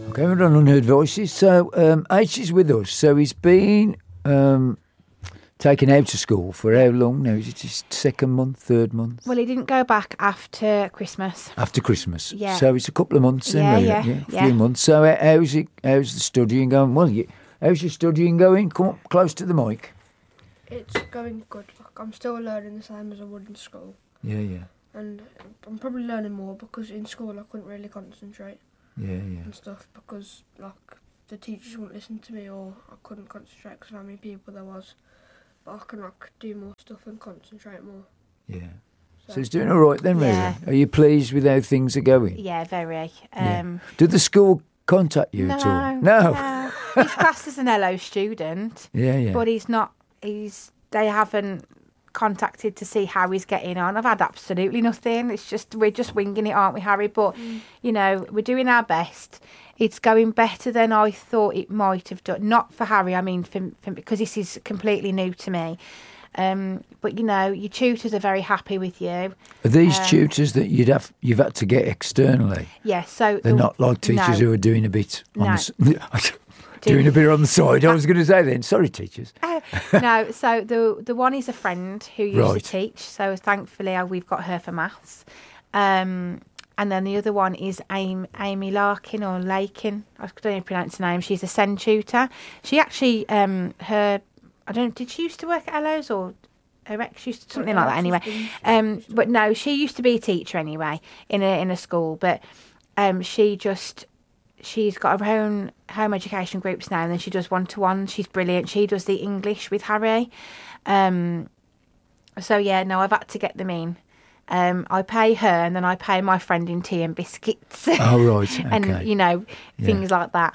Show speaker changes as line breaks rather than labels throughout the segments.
Okay, we're on Unheard Voices. So, H is with us. So he's been taken out of school for how long now? Is it his second month, third month?
Well, he didn't go back after Christmas.
After Christmas.
Yeah.
So it's a couple of months then, really.
Yeah.
A few months. So how's the studying going? Well, how's your studying going? Come up close to the mic.
It's going good. Like, I'm still learning the same as I would in school.
Yeah.
And I'm probably learning more because in school I couldn't really concentrate.
Yeah.
And stuff because like the teachers wouldn't listen to me or I couldn't concentrate because of how many people there was. But I can like do more stuff and concentrate more.
Yeah. So it's doing all right then, really.
Yeah.
Are you pleased with how things are going?
Yeah, very.
Did the school contact you at all?
No. He's classed as an LO student.
Yeah.
But he's not. They haven't contacted to see how he's getting on. I've had absolutely nothing. It's just we're just winging it, aren't we, Harry? But you know, we're doing our best. It's going better than I thought it might have done. Not for Harry, I mean, for because this is completely new to me. But you know, your tutors are very happy with you.
Are these tutors that you've had to get externally?
Yeah, so
they're not like teachers who are doing a bit on doing a bit on the side. I was going to say then, sorry, teachers.
No, so the one is a friend who used to teach. So thankfully, we've got her for maths. And then the other one is Amy Larkin or Lakin. I don't know how to pronounce her name. She's a SEND tutor. She actually, did she used to work at LOs or her ex used to, something like that anyway. But no, she used to be a teacher anyway in a school. But she's got her own home education groups now, and then she does one-to-one. She's brilliant. She does the English with Harry. So yeah, no, I've had to get them in. I pay her, and then I pay my friend in tea and biscuits.
Oh right, okay.
And you know, things like that.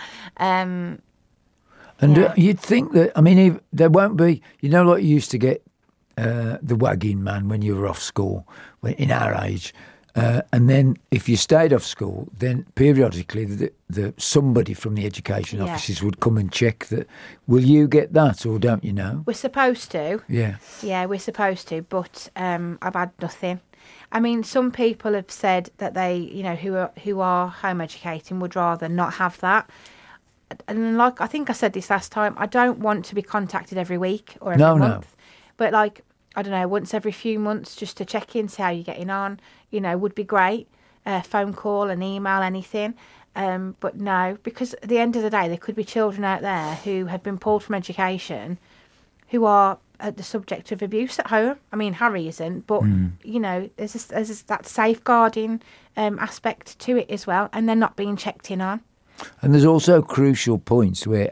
You'd think that, I mean, there won't be, you know, like you used to get the wagging man when you were off school, in our age. And then if you stayed off school, then periodically somebody from the education offices would come and check that. Will you get that or don't you know?
We're supposed to.
Yeah.
Yeah, we're supposed to, but I've had nothing. I mean, some people have said that they, you know, who are home educating would rather not have that. And like I think I said this last time, I don't want to be contacted every week or every month. No. But like, I don't know, once every few months just to check in, see how you're getting on, you know, would be great. Phone call, an email, anything. But no, because at the end of the day, there could be children out there who have been pulled from education who are the subject of abuse at home. I mean, Harry isn't, but, you know, there's that safeguarding aspect to it as well, and they're not being checked in on.
And there's also crucial points where,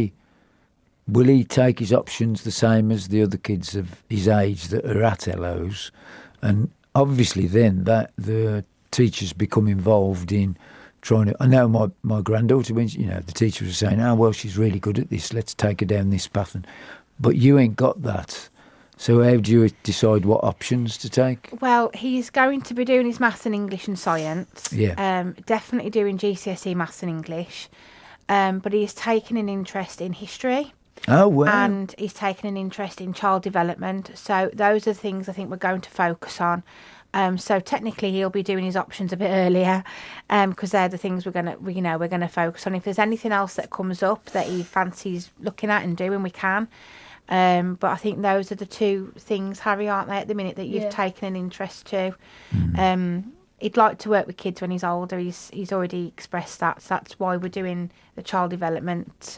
will he take his options the same as the other kids of his age that are at LOs? And obviously then that the teachers become involved in trying to... I know my granddaughter, when the teacher was saying, well, she's really good at this, let's take her down this path. But you ain't got that. So how do you decide what options to take?
Well, he's going to be doing his maths and English and science.
Yeah.
Definitely doing GCSE maths and English. But he's taken an interest in history.
Oh, wow.
And he's taken an interest in child development. So those are the things I think we're going to focus on. So technically he'll be doing his options a bit earlier because they're the things we're going to focus on. If there's anything else that comes up that he fancies looking at and doing, we can. But I think those are the two things, Harry, aren't they, at the minute that you've taken an interest to. He'd like to work with kids when he's older. He's already expressed that. So that's why we're doing the child development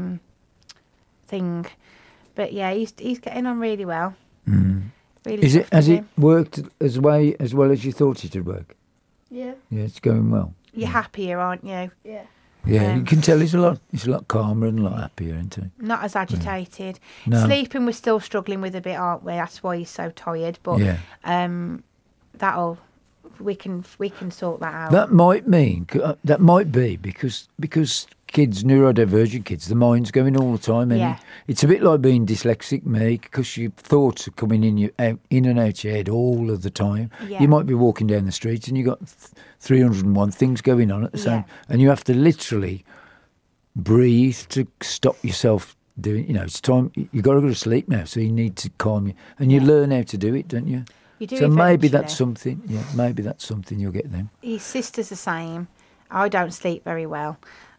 thing. But yeah, he's getting on really well. Really.
Has it worked as well as you thought it would work?
Yeah.
Yeah, it's going well.
You're happier, aren't you?
Yeah.
Yeah, you can tell he's a lot calmer and a lot happier, isn't he?
Not as agitated.
No.
Sleeping we're still struggling with a bit, aren't we? That's why he's so tired. But we can sort that out.
That might be because kids, neurodivergent kids, the mind's going all the time. And it's a bit like being dyslexic, me, because your thoughts are coming in and out your head all of the time. Yeah. You might be walking down the street and you've got 301 things going on at the same, and you have to literally breathe to stop yourself doing. It's time. You've got to go to sleep now, so you need to calm you, and you learn how to do it, don't you?
You do.
So maybe that's something. Yeah, maybe that's something you'll get then.
His sister's the same. I don't sleep very well.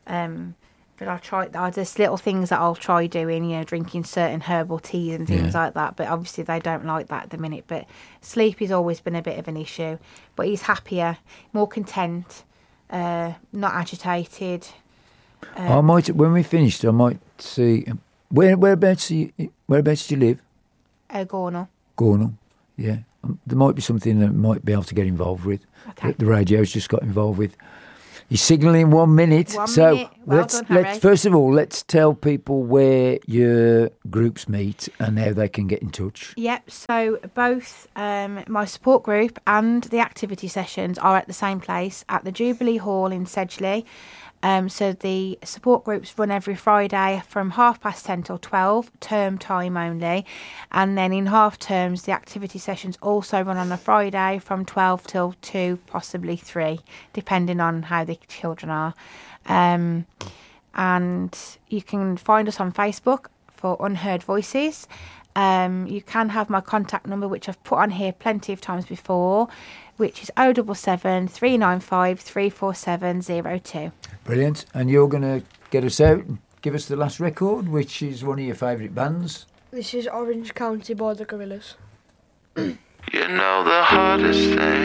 But I'll try. There's little things that I'll try doing, drinking certain herbal teas and things like that. But obviously they don't like that at the minute. But sleep has always been a bit of an issue. But he's happier, more content, not agitated.
I might, when we finished, I might see whereabouts do you live?
Gornal.
Gornal, yeah. There might be something that might be able to get involved with.
Okay.
That the radio's just got involved with. You're signalling 1 minute.
Let's
first of all, let's tell people where your groups meet and how they can get in touch.
Yep, so both my support group and the activity sessions are at the same place at the Jubilee Hall in Sedgley. So the support groups run every Friday from 10:30 till 12, term time only. And then in half terms, the activity sessions also run on a Friday from 12 till 2, possibly 3, depending on how the children are. And you can find us on Facebook for Unheard Voices. You can have my contact number, which I've put on here plenty of times before, which is 077 395 34702.
Brilliant. And you're going to get us out and give us the last record, which is one of your favourite bands.
This is Orange County by the Gorillaz.
You know the hardest thing